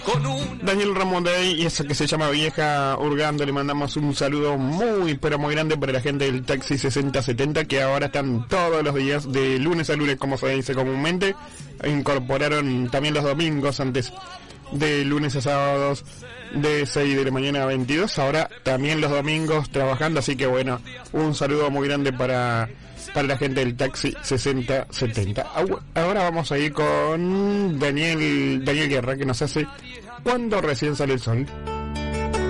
Daniel Ramondey y esa que se llama Vieja Hurgando, le mandamos un saludo muy pero muy grande para la gente del taxi 6070 que ahora están todos los días de lunes a lunes, como se dice comúnmente. Incorporaron también los domingos antes de lunes a sábados de 6 de la mañana a 22, ahora también los domingos trabajando, así que bueno, un saludo muy grande para la gente del taxi 6070. Ahora vamos a ir con Daniel Guerra, que nos hace Cuando recién sale el sol.